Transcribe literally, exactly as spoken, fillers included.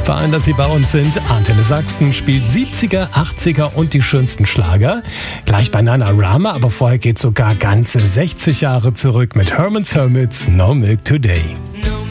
Fein, dass Sie bei uns sind. Antenne Sachsen spielt siebziger, achtziger und die schönsten Schlager. Gleich bei NaNoWriMo, aber vorher geht sogar ganze sechzig Jahre zurück mit Herman's Hermits, No Milk Today. No